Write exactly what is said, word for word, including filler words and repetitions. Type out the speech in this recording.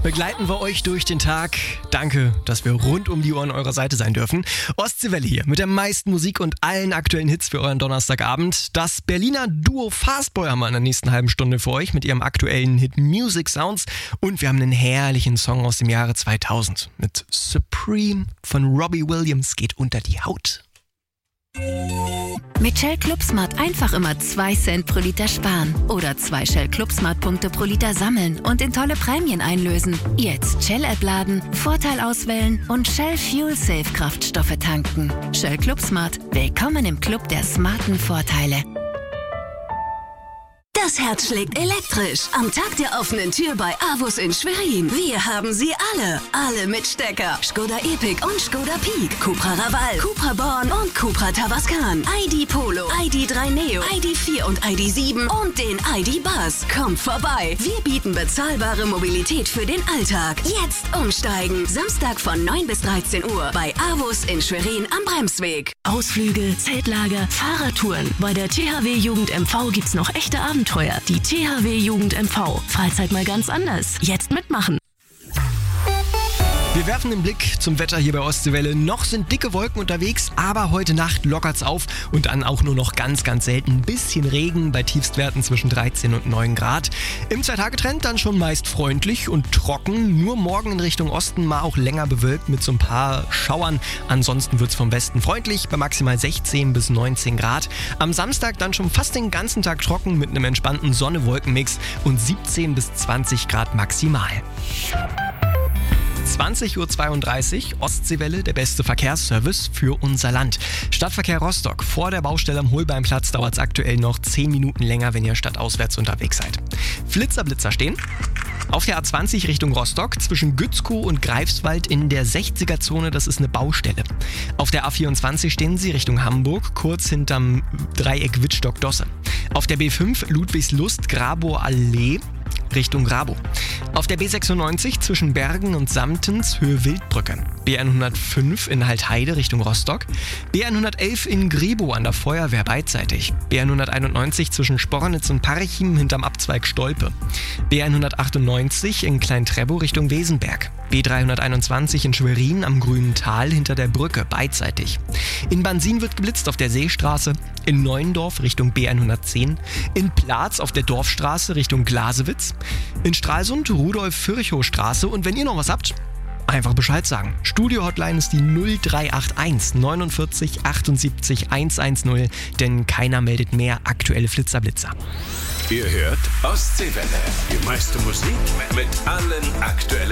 begleiten wir euch durch den Tag. Danke, dass wir rund um die Uhr an eurer Seite sein dürfen. Ostseewelle hier mit der meisten Musik und allen aktuellen Hits für euren Donnerstagabend. Das Berliner Duo Fastboy haben wir in der nächsten halben Stunde für euch mit ihrem aktuellen Hit Music Sounds. Und wir haben einen herrlichen Song aus dem Jahre zweitausend mit Supreme von Robbie Williams, geht unter die Haut. Mit Shell ClubSmart einfach immer zwei Cent pro Liter sparen oder zwei Shell ClubSmart Punkte pro Liter sammeln und in tolle Prämien einlösen. Jetzt Shell-App laden, Vorteil auswählen und Shell Fuel Safe Kraftstoffe tanken. Shell ClubSmart, willkommen im Club der smarten Vorteile. Das Herz schlägt elektrisch. Am Tag der offenen Tür bei AWUS in Schwerin. Wir haben sie alle. Alle mit Stecker. Skoda Epic und Skoda Peak. Cupra Raval, Cupra Born und Cupra Tavascan. I D Polo, I D drei Neo, I D vier und I D sieben und den I D Buzz. Kommt vorbei. Wir bieten bezahlbare Mobilität für den Alltag. Jetzt umsteigen. Samstag von neun bis dreizehn Uhr bei AWUS in Schwerin am Bremsweg. Ausflüge, Zeltlager, Fahrradtouren. Bei der T H W Jugend M V gibt's noch echte Abenteuer. Die T H W Jugend M V. Freizeit mal ganz anders. Jetzt mitmachen. Wir werfen den Blick zum Wetter hier bei Ostseewelle. Noch sind dicke Wolken unterwegs, aber heute Nacht lockert's auf und dann auch nur noch ganz, ganz selten ein bisschen Regen bei Tiefstwerten zwischen dreizehn und neun Grad. Im Zwei-Tage-Trend dann schon meist freundlich und trocken. Nur morgen in Richtung Osten mal auch länger bewölkt mit so ein paar Schauern. Ansonsten wird's vom Westen freundlich bei maximal sechzehn bis neunzehn Grad. Am Samstag dann schon fast den ganzen Tag trocken mit einem entspannten Sonne-Wolken-Mix und siebzehn bis zwanzig Grad maximal. zwanzig Uhr zweiunddreißig, Ostseewelle, der beste Verkehrsservice für unser Land. Stadtverkehr Rostock, vor der Baustelle am Holbeinplatz dauert es aktuell noch zehn Minuten länger, wenn ihr stadtauswärts unterwegs seid. Flitzer-Blitzer stehen. Auf der A zwanzig Richtung Rostock, zwischen Gützkow und Greifswald in der sechziger-Zone, das ist eine Baustelle. Auf der A vierundzwanzig stehen sie Richtung Hamburg, kurz hinterm Dreieck Wittstock-Dosse. Auf der B fünf Ludwigslust-Grabower Allee, Richtung Grabo. Auf der B sechsundneunzig zwischen Bergen und Samtens Höhe Wildbrücke. B hundertfünf in Haltheide Richtung Rostock. B hundertelf in Grebo an der Feuerwehr beidseitig. B hunderteinundneunzig zwischen Spornitz und Parchim hinterm Abzweig Stolpe. B hundertachtundneunzig in Klein-Treptow Richtung Wesenberg. B dreihunderteinundzwanzig in Schwerin am Grünen Tal hinter der Brücke beidseitig. In Bansin wird geblitzt auf der Seestraße. In Neuendorf Richtung B hundertzehn. In Platz auf der Dorfstraße Richtung Glasewitz. In Stralsund Rudolf-Virchow-Straße. Und wenn ihr noch was habt, einfach Bescheid sagen. Studio-Hotline ist die null drei acht eins neunundvierzig achtundsiebzig hundertzehn, denn keiner meldet mehr aktuelle Flitzer-Blitzer. Ihr hört Ostseewelle. Die meiste Musik mit allen aktuellen